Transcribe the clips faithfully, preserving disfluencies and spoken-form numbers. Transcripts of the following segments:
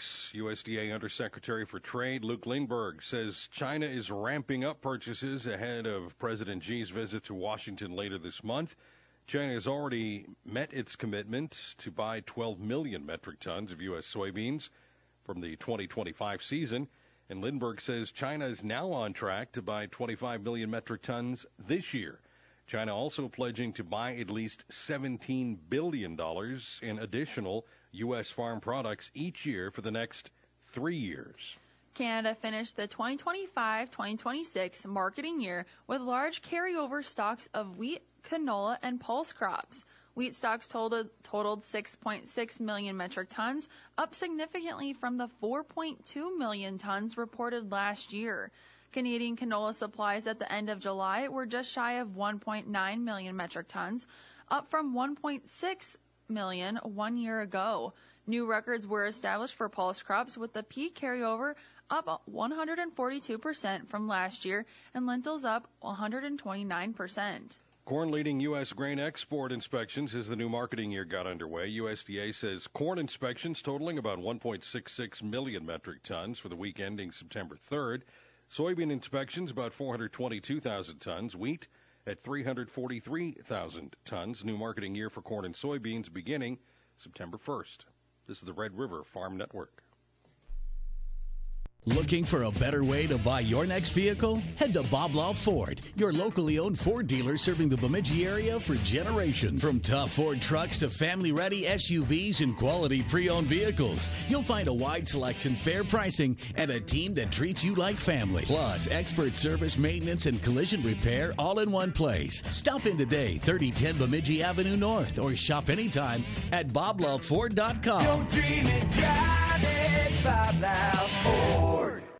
products. U S D A Undersecretary for Trade Luke Lindberg says China is ramping up purchases ahead of President Xi's visit to Washington later this month. China has already met its commitment to buy twelve million metric tons of U S soybeans from the twenty twenty-five season. And Lindberg says China is now on track to buy twenty-five million metric tons this year. China also pledging to buy at least seventeen billion dollars in additional U S farm products each year for the next three years. Canada finished the twenty twenty-five twenty twenty-six marketing year with large carryover stocks of wheat, canola, and pulse crops. Wheat stocks totaled, totaled six point six million metric tons, up significantly from the four point two million tons reported last year. Canadian canola supplies at the end of July were just shy of one point nine million metric tons, up from one point six million one year ago. New records were established for pulse crops, with the peak carryover up one hundred forty-two percent from last year and lentils up one hundred twenty-nine percent. Corn leading U S grain export inspections as the new marketing year got underway. U S D A says corn inspections totaling about one point six six million metric tons for the week ending September third. Soybean inspections about four hundred twenty-two thousand tons. Wheat at three hundred forty-three thousand tons. New marketing year for corn and soybeans beginning September first. This is the Red River Farm Network. Looking for a better way to buy your next vehicle? Head to Bob Law Ford, your locally owned Ford dealer serving the Bemidji area for generations. From tough Ford trucks to family-ready S U Vs and quality pre-owned vehicles, you'll find a wide selection, fair pricing, and a team that treats you like family. Plus, expert service, maintenance, and collision repair all in one place. Stop in today, thirty ten Bemidji Avenue North, or shop anytime at bob law ford dot com. Don't dream it, drive it, Bob Law Ford.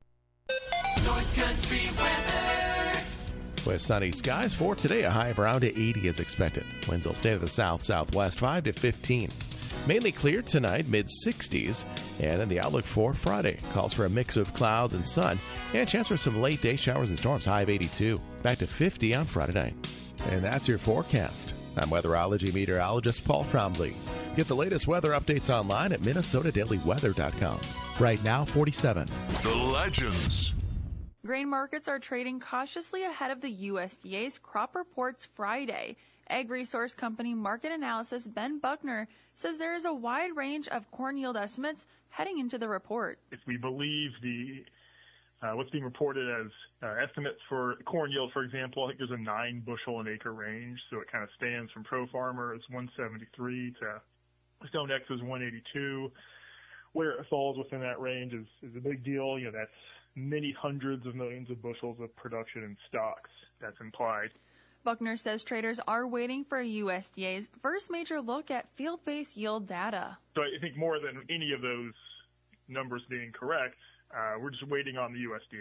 North Country weather. With sunny skies for today, a high of around eighty is expected. Winds will stay to the south-southwest, five to fifteen. Mainly clear tonight, mid sixties. And then the outlook for Friday calls for a mix of clouds and sun, and a chance for some late-day showers and storms, high of eighty-two. Back to fifty on Friday night. And that's your forecast. I'm weatherology meteorologist Paul Trombley. Get the latest weather updates online at minnesota daily weather dot com. Right now, forty-seven. The Legends. Grain markets are trading cautiously ahead of the U S D A's crop reports Friday. Ag resource company Market Analysis Ben Buckner says there is a wide range of corn yield estimates heading into the report. If we believe the uh, what's being reported as uh, estimates for corn yield, for example, I think there's a nine bushel an acre range, so it kind of stands from Pro Farmer as one seventy-three to StoneX is one eighty-two. Where it falls within that range is, is a big deal. You know, that's many hundreds of millions of bushels of production in stocks that's implied. Buckner says traders are waiting for U S D A's first major look at field-based yield data. So I think more than any of those numbers being correct, uh, we're just waiting on the U S D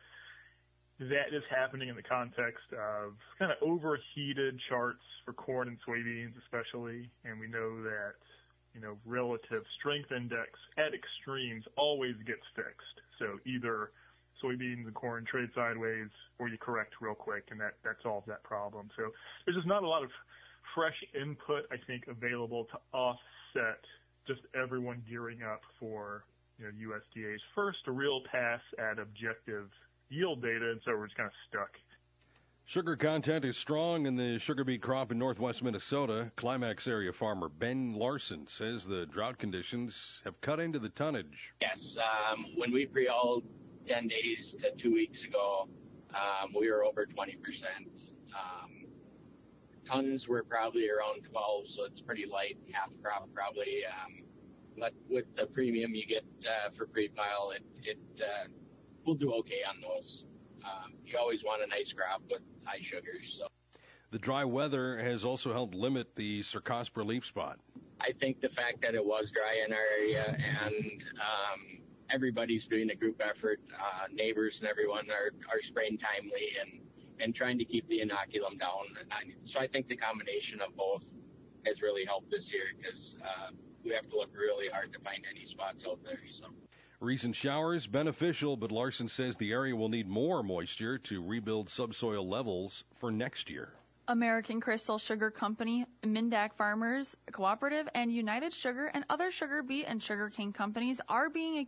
A. That is happening in the context of kind of overheated charts for corn and soybeans especially, and we know that, you know, relative strength index at extremes always gets fixed. So either soybeans and corn trade sideways, or you correct real quick, and that, that solves that problem. So there's just not a lot of fresh input, I think, available to offset just everyone gearing up for, you know, U S D A's first real pass at objective yield data, and so we're just kind of stuck. Sugar content is strong in the sugar beet crop in northwest Minnesota. Climax area farmer Ben Larson says the drought conditions have cut into the tonnage. Yes, um, when we pre-hauled ten days to two weeks ago, um, we were over twenty percent. Um, tons were probably around twelve, so it's pretty light, half crop probably. Um, but with the premium you get uh, for pre-pile, it, it uh, will do okay on those. Um, you always want a nice crop with high sugars. So. The dry weather has also helped limit the Cercospora leaf spot. I think the fact that it was dry in our area and um, everybody's doing a group effort, uh, neighbors and everyone are, are spraying timely and, and trying to keep the inoculum down. And I, so I think the combination of both has really helped this year because uh, we have to look really hard to find any spots out there. So. Recent showers beneficial, but Larson says the area will need more moisture to rebuild subsoil levels for next year. American Crystal Sugar Company, Mindak Farmers Cooperative, and United Sugar and other sugar beet and sugarcane companies are being